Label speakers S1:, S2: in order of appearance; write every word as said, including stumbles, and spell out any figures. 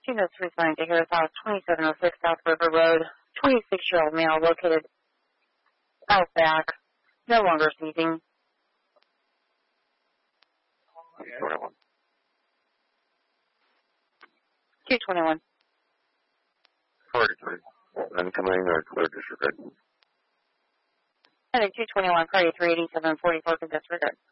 S1: Units responding to Harris House, twenty-seven oh six South River Road. twenty-six-year-old male located Outback, no longer seizing.
S2: twenty-one.
S1: two twenty-one.
S2: forty-three. Incoming or clear disregard.
S1: I think two twenty-one, party three eighty-seven forty-four, disregard.